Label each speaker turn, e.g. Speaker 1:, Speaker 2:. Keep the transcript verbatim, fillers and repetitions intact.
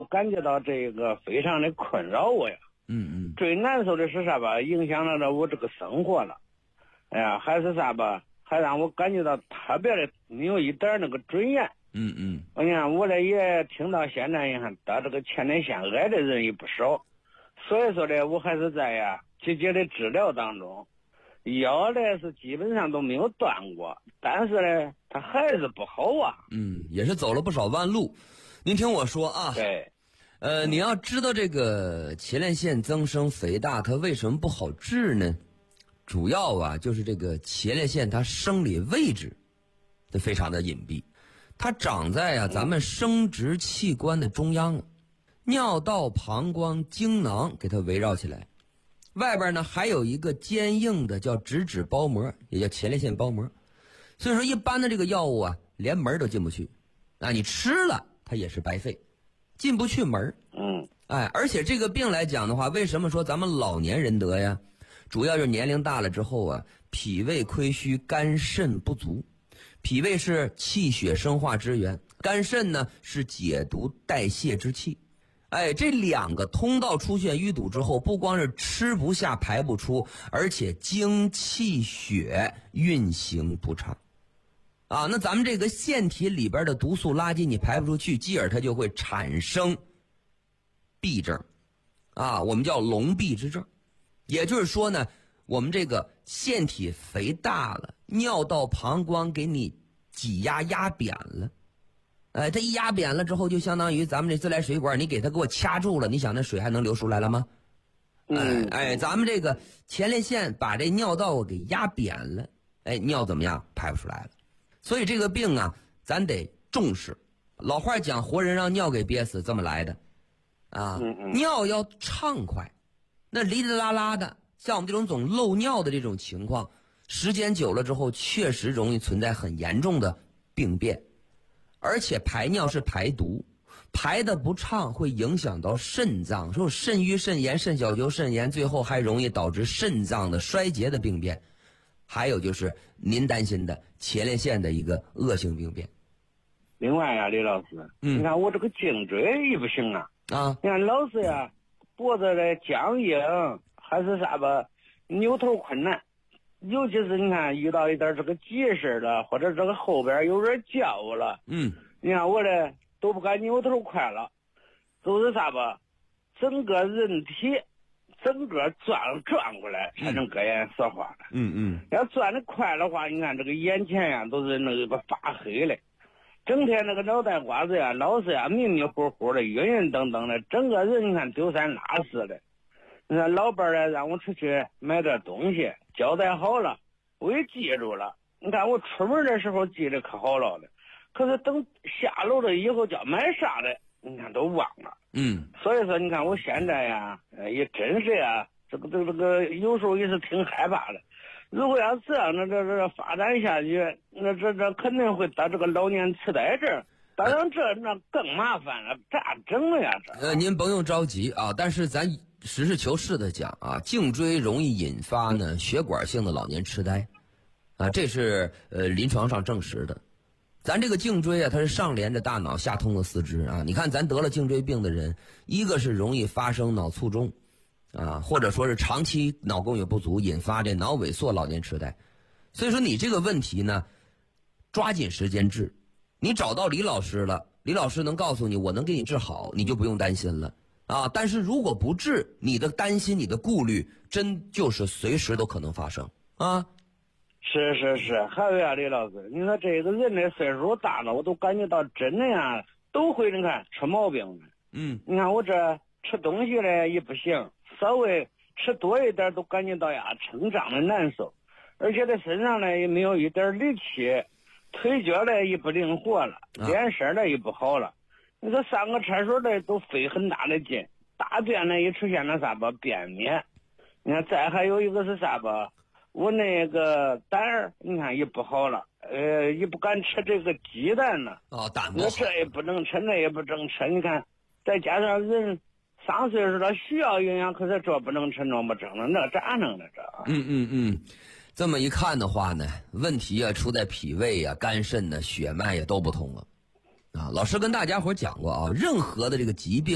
Speaker 1: 感觉到这个非常的困扰我呀。
Speaker 2: 嗯嗯。
Speaker 1: 最难受的是啥吧？影响了了我这个生活了。哎呀，还是啥吧？还让我感觉到特别的没有一点那个尊严。
Speaker 2: 嗯嗯。
Speaker 1: 我看我呢也听到现在你看得这个前列腺癌的人也不少，所以说呢，我还是在呀积极的治疗当中。药呢是基本上都没有断过，但是呢它还是不好啊。
Speaker 2: 嗯，也是走了不少弯路。您听我说啊，
Speaker 1: 对，
Speaker 2: 呃，你要知道这个前列腺增生肥大它为什么不好治呢？主要啊就是这个前列腺它生理位置它非常的隐蔽，它长在啊咱们生殖器官的中央，尿道、膀胱、精囊给它围绕起来。外边呢还有一个坚硬的叫直指包膜，也叫前列腺包膜。所以说一般的这个药物啊连门都进不去，啊你吃了它也是白费，进不去门。
Speaker 1: 嗯，
Speaker 2: 哎，而且这个病来讲的话，为什么说咱们老年人得呀？主要就是年龄大了之后啊，脾胃亏虚，肝肾不足。脾胃是气血生化之源，肝肾呢是解毒代谢之器。哎，这两个通道出现淤堵之后，不光是吃不下排不出，而且精气血运行不畅啊。那咱们这个腺体里边的毒素垃圾你排不出去，继而它就会产生痹症啊，我们叫痨痹之症。也就是说呢，我们这个腺体肥大了，尿道膀胱给你挤压压扁了。哎，它一压扁了之后，就相当于咱们这自来水管，你给它给我掐住了，你想那水还能流出来了吗？
Speaker 1: 嗯，
Speaker 2: 哎哎，咱们这个前列腺把这尿道给压扁了，哎，尿怎么样排不出来了。所以这个病啊，咱得重视。老话讲，活人让尿给憋死，这么来的啊。
Speaker 1: 嗯嗯，
Speaker 2: 尿要畅快，那哩哩啦啦的，像我们这种总漏尿的这种情况，时间久了之后，确实容易存在很严重的病变。而且排尿是排毒，排的不畅会影响到肾脏，说肾盂肾炎、肾小球肾炎，最后还容易导致肾脏的衰竭的病变。还有就是您担心的前列腺的一个恶性病变。
Speaker 1: 另外呀、啊，李老师，
Speaker 2: 嗯，
Speaker 1: 你看我这个颈椎也不行啊。
Speaker 2: 啊，
Speaker 1: 你看老是呀，脖子的僵硬，还是啥吧，扭头困难。尤其是你看遇到一点这个急事了，或者这个后边有人叫我了，
Speaker 2: 嗯，
Speaker 1: 你看我这都不敢扭头快了，都是啥吧，整个人体整个转转过来才能搁眼说话了。
Speaker 2: 嗯嗯，
Speaker 1: 要转的快的话，你看这个眼前呀都是那个发黑的，整天那个脑袋瓜子呀老是呀迷迷糊糊的，晕晕瞪瞪的，整个人你看丢三落四的。你看老伴儿呢让我出去买点东西，交代好了，我也记住了。你看我出门的时候记得可好了的，可是等下楼了以后叫买啥的，你看都忘了。
Speaker 2: 嗯，
Speaker 1: 所以说你看我现在呀，呃也真是呀，这个这个这个有时候也是挺害怕的。如果要这样，那这这发展下去，那这这肯定会得这个老年痴呆症。当然这那更麻烦了，咋整了呀？这
Speaker 2: 呃，您甭用着急啊，但是咱实事求是的讲啊，颈椎容易引发呢血管性的老年痴呆，啊，这是呃临床上证实的。咱这个颈椎啊，它是上连着大脑，下通了四肢啊。你看咱得了颈椎病的人，一个是容易发生脑卒中，啊，或者说是长期脑供血不足引发这脑萎缩老年痴呆。所以说你这个问题呢，抓紧时间治。你找到李老师了，李老师能告诉你我能给你治好，你就不用担心了啊。但是如果不治，你的担心你的顾虑真就是随时都可能发生啊。
Speaker 1: 是是是，还有呀，李老师，你说这个人的岁数大了，我都感觉到真的呀，都会你看出毛病了。
Speaker 2: 嗯，
Speaker 1: 你看我这吃东西呢也不行，稍微吃多一点都感觉到呀撑胀的难受，而且在身上呢也没有一点力气。腿脚呢也不灵活了，脸色呢也不好了。你说上个厕所呢都费很大的劲，大便呢也出现了啥吧便秘。你看再还有一个是啥吧，我那个胆儿你看也不好了，呃也不敢吃这个鸡蛋呢。
Speaker 2: 哦，胆不好，
Speaker 1: 这也不能吃，那也不能吃。你看再加上人上岁数了需要营养，可是这不能吃那不整了，那咋弄呢这？
Speaker 2: 嗯嗯嗯。这么一看的话呢，问题啊出在脾胃啊、肝肾呢、血脉也都不通了，啊，老师跟大家伙讲过啊，任何的这个疾病。